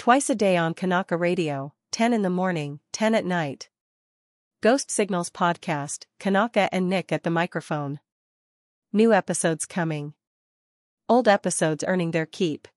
Twice a day on Kanaka Radio, 10 in the morning, 10 at night. Ghost Signals Podcast, Kanaka and Nick at the microphone. New episodes coming. Old episodes earning their keep.